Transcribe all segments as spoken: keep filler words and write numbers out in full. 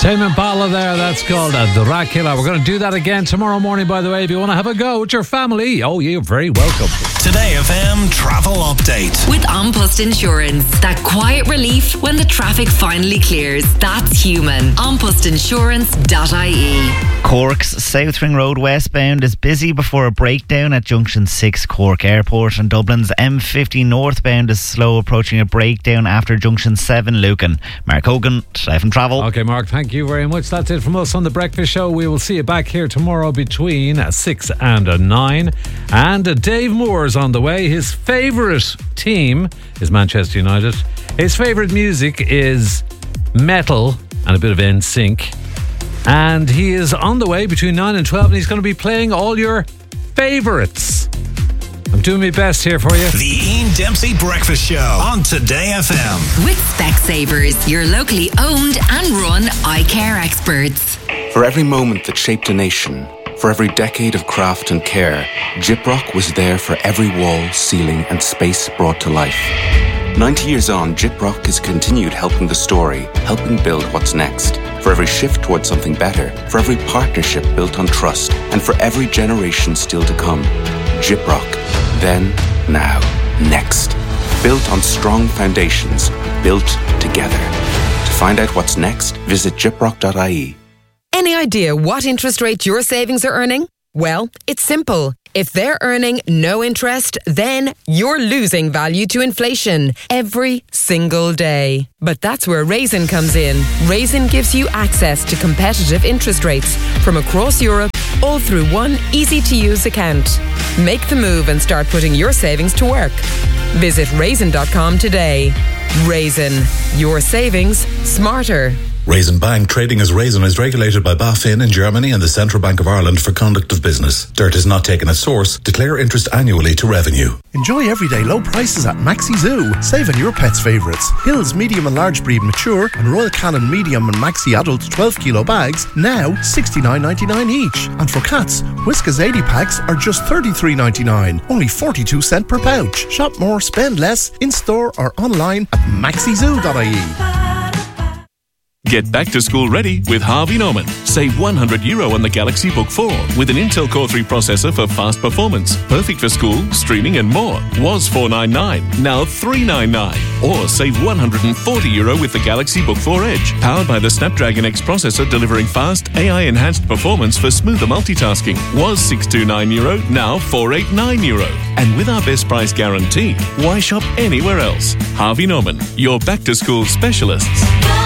Tame Impala there, that's called a Dracula. We're going to do that again tomorrow morning, by the way. If you want to have a go with your family, oh, you're very welcome. Today F M travel update. With An Post Insurance. That quiet relief when the traffic finally clears. That's human. an post insurance dot I E. Cork's South Ring Road westbound is busy before a breakdown at Junction six Cork Airport, and Dublin's M fifty northbound is slow approaching a breakdown after Junction seven Lucan. Mark Hogan, Life and Travel. Okay, Mark, thank you very much. That's it from us on The Breakfast Show. We will see you back here tomorrow between six and nine. And Dave Moore's on the way. His favourite team is Manchester United. His favourite music is metal and a bit of N Sync. And he is on the way between nine and twelve, and he's going to be playing all your favourites. I'm doing my best here for you. The Ian Dempsey Breakfast Show on Today F M. With Specsavers, your locally owned and run eye care experts. For every moment that shaped a nation, for every decade of craft and care, Gyprock was there for every wall, ceiling and space brought to life. ninety years on, Gyprock has continued helping the story, helping build what's next. For every shift towards something better, for every partnership built on trust, and for every generation still to come. Gyprock. Then, now, next. Built on strong foundations, built together. To find out what's next, visit gyprock dot I E. Any idea what interest rate your savings are earning? Well, it's simple. If they're earning no interest, then you're losing value to inflation every single day. But that's where Raisin comes in. Raisin gives you access to competitive interest rates from across Europe, all through one easy-to-use account. Make the move and start putting your savings to work. Visit raisin dot com today. Raisin, your savings smarter. Raisin Bank, trading as Raisin, is regulated by BaFin in Germany and the Central Bank of Ireland for conduct of business. Dirt is not taken as source. Declare interest annually to revenue. Enjoy everyday low prices at Maxi Zoo. Save on your pet's favourites. Hills medium and large breed mature and Royal Canin medium and Maxi adult twelve kilo bags, now sixty-nine ninety-nine each. And for cats, Whiskas eighty packs are just thirty-three ninety-nine, only forty-two cents per pouch. Shop more, spend less, in store or online at maxi zoo dot I E. Get back to school ready with Harvey Norman. Save one hundred euro on the Galaxy Book four with an Intel Core three processor for fast performance. Perfect for school, streaming and more. Was four ninety-nine, now three ninety-nine. Or save one hundred forty euro with the Galaxy Book four Edge. Powered by the Snapdragon X processor, delivering fast, A I-enhanced performance for smoother multitasking. Was six twenty-nine euro, now four eighty-nine euro. And with our best price guarantee, why shop anywhere else? Harvey Norman, your back-to-school specialists.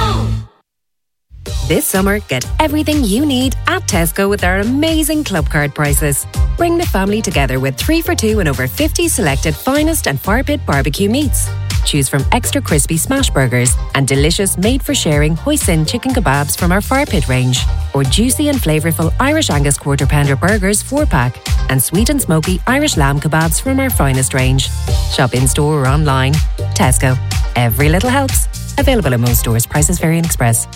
This summer, get everything you need at Tesco with our amazing club card prices. Bring the family together with three for two and over fifty selected finest and fire pit barbecue meats. Choose from extra crispy smash burgers and delicious made-for-sharing hoisin chicken kebabs from our fire pit range, or juicy and flavourful Irish Angus quarter pounder burgers four pack, and sweet and smoky Irish lamb kebabs from our finest range. Shop in-store or online. Tesco. Every little helps. Available in most stores. Prices vary in Express.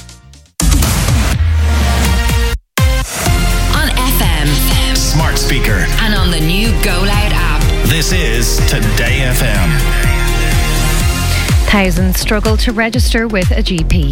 Smart speaker and on the new Go Loud app. This is Today F M. Thousands struggle to register with a G P.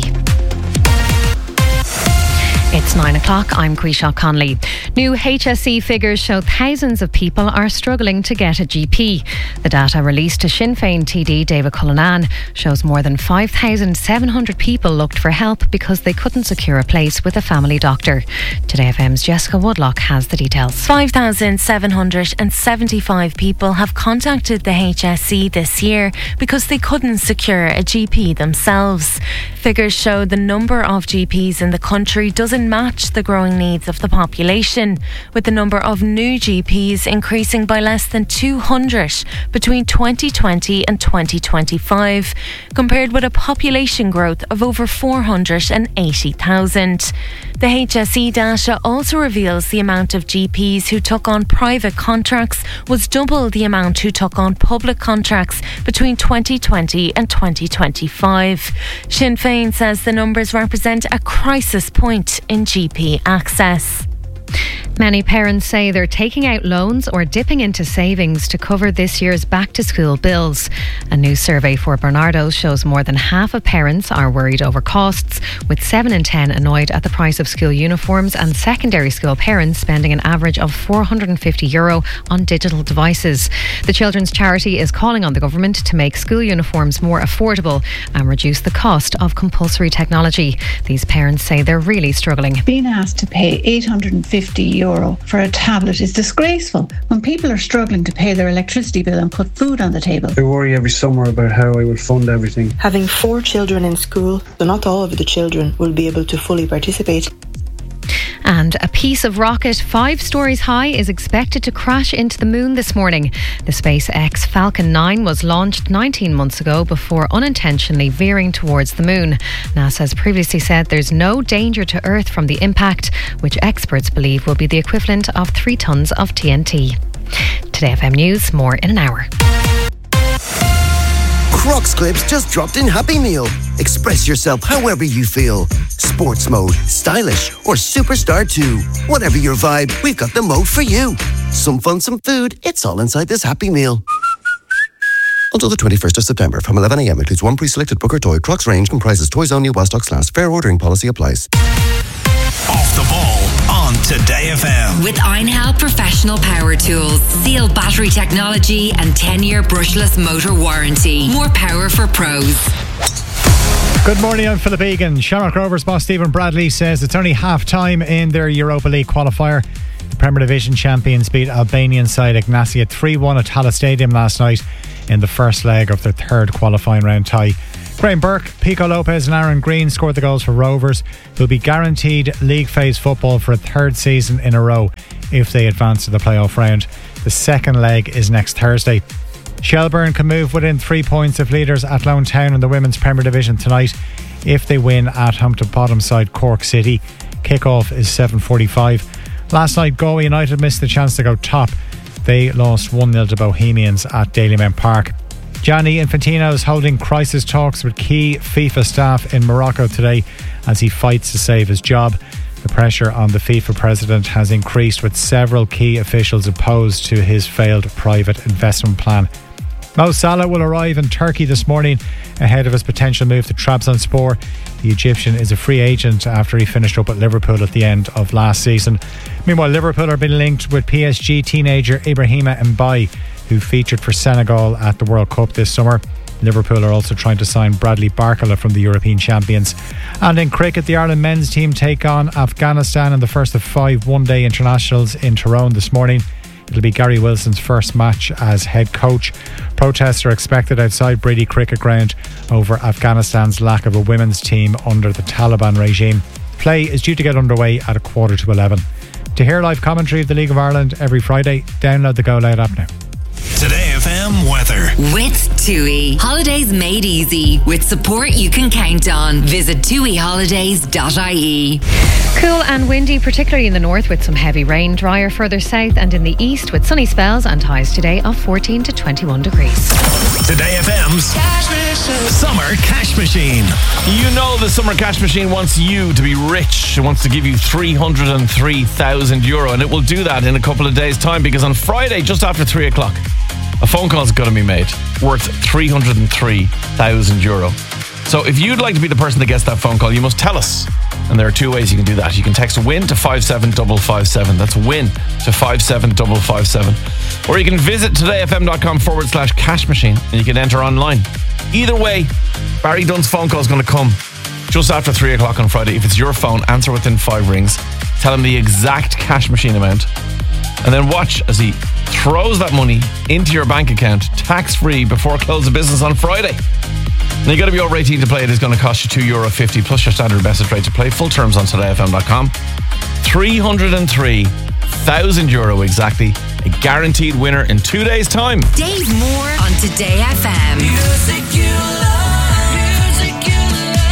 It's nine o'clock. I'm Quisha Conley. New H S E figures show thousands of people are struggling to get a G P. The data released to Sinn Féin T D David Cullinane shows more than five thousand seven hundred people looked for help because they couldn't secure a place with a family doctor. Today F M's Jessica Woodlock has the details. five thousand seven hundred seventy-five people have contacted the H S E this year because they couldn't secure a G P themselves. Figures show the number of G Ps in the country doesn't match the growing needs of the population, with the number of new G Ps increasing by less than two hundred between twenty twenty and twenty twenty-five, compared with a population growth of over four hundred eighty thousand. The H S E data also reveals the amount of G Ps who took on private contracts was double the amount who took on public contracts between twenty twenty and twenty twenty-five. Sinn Féin says the numbers represent a crisis point in G P access. Many parents say they're taking out loans or dipping into savings to cover this year's back-to-school bills. A new survey for Bernardo's shows more than half of parents are worried over costs, with seven in ten annoyed at the price of school uniforms, and secondary school parents spending an average of four hundred fifty euro on digital devices. The children's charity is calling on the government to make school uniforms more affordable and reduce the cost of compulsory technology. These parents say they're really struggling. Being asked to pay eight hundred fifty euro for a tablet is disgraceful when people are struggling to pay their electricity bill and put food on the table. I worry every summer about how I will fund everything. Having four children in school, so not all of the children will be able to fully participate. And a piece of rocket five stories high is expected to crash into the moon this morning. The SpaceX Falcon nine was launched nineteen months ago before unintentionally veering towards the moon. NASA has previously said there's no danger to Earth from the impact, which experts believe will be the equivalent of three tonnes of T N T. Today F M News, more in an hour. Crocs clips just dropped in Happy Meal. Express yourself however you feel. Sports mode, stylish, or superstar too. Whatever your vibe, we've got the mode for you. Some fun, some food, it's all inside this Happy Meal. Until the twenty-first of September from eleven a.m. includes one pre-selected Booker toy. Crocs range comprises toys only while stocks last. Fair ordering policy applies. Off the ball on Today F M. With Einhell Professional Power Tools. Seal battery technology and ten-year brushless motor warranty. More power for pros. Good morning, I'm Philip Egan. Shamrock Rovers boss Stephen Bradley says it's only half time in their Europa League qualifier. The Premier Division champions beat Albanian side Ignacia three one at Tallaght Stadium last night in the first leg of their third qualifying round tie. Graham Burke, Pico Lopez and Aaron Green scored the goals for Rovers, who'll be guaranteed league phase football for a third season in a row if they advance to the playoff round. The second leg is next Thursday. Shelbourne can move within three points of leaders Athlone Town in the Women's Premier Division tonight if they win at home to bottom side Cork City. Kick-off is seven forty-five. Last night Galway United missed the chance to go top. They lost one nil to Bohemians at Dalymount Park. Gianni Infantino is holding crisis talks with key FIFA staff in Morocco today as he fights to save his job. The pressure on the FIFA president has increased, with several key officials opposed to his failed private investment plan. Mo Salah will arrive in Turkey this morning ahead of his potential move to Trabzonspor. The Egyptian is a free agent after he finished up at Liverpool at the end of last season. Meanwhile, Liverpool are being linked with P S G teenager Ibrahima Mbaye, who featured for Senegal at the World Cup this summer. Liverpool are also trying to sign Bradley Barcola from the European champions. And in cricket, the Ireland men's team take on Afghanistan in the first of five one-day internationals in Tyrone this morning. It'll be Gary Wilson's first match as head coach. Protests are expected outside Brady Cricket Ground over Afghanistan's lack of a women's team under the Taliban regime. Play is due to get underway at a quarter to eleven. To hear live commentary of the League of Ireland every Friday, download the Go Loud app now. Today F M weather. With TUI. Holidays made easy. With support you can count on. Visit tui holidays dot I E. Cool and windy, particularly in the north with some heavy rain. Drier further south and in the east with sunny spells and highs today of fourteen to twenty-one degrees. Today F M's Summer Cash Machine. You know the Summer Cash Machine wants you to be rich. It wants to give you three hundred three thousand euro, and it will do that in a couple of days' time, because on Friday, just after three o'clock, a phone call is going to be made worth three hundred three thousand euro. So if you'd like to be the person that gets that phone call, you must tell us. And there are two ways you can do that. You can text WIN to five seven five five seven. That's WIN to five seven five five seven. Or you can visit todayfm.com forward slash cash machine and you can enter online. Either way, Barry Dunn's phone call is going to come just after three o'clock on Friday. If it's your phone, answer within five rings. Tell him the exact cash machine amount. And then watch as he throws that money into your bank account tax-free before close of business on Friday. Now you got to be over eighteen to play. It is going to cost you two euro fifty plus your standard message rate to play. Full terms on today f m dot com. three hundred three thousand euro exactly. A guaranteed winner in two days' time. Dave Moore on Today F M. Music you love, music you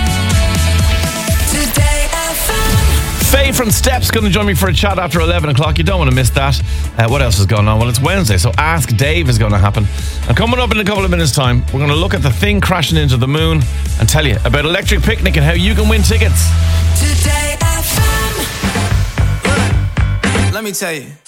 love. Today F M. Faye from Steps going to join me for a chat after eleven o'clock. You don't want to miss that. Uh, what else is going on? Well, it's Wednesday, so Ask Dave is going to happen. And coming up in a couple of minutes' time, we're going to look at the thing crashing into the moon and tell you about Electric Picnic and how you can win tickets. Today F M. Let me tell you.